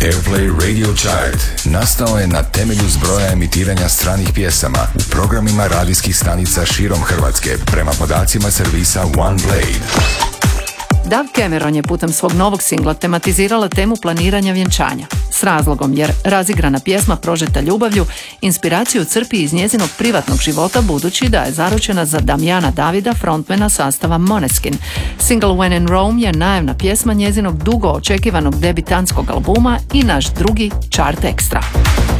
Airplay Radio Chart nastao je na temelju zbroja emitiranja stranih pjesama u programima radijskih stanica širom Hrvatske prema podacima servisa OnePlay. Dove Cameron je putem svog novog singla tematizirala temu planiranja vjenčanja. S razlogom, jer razigrana pjesma prožeta ljubavlju inspiraciju crpi iz njezinog privatnog života, budući da je zaručena za Damjana Davida, frontmana sastava Måneskin. Single When in Rome je najavna pjesma njezinog dugo očekivanog debitanskog albuma i naš drugi chart ekstra.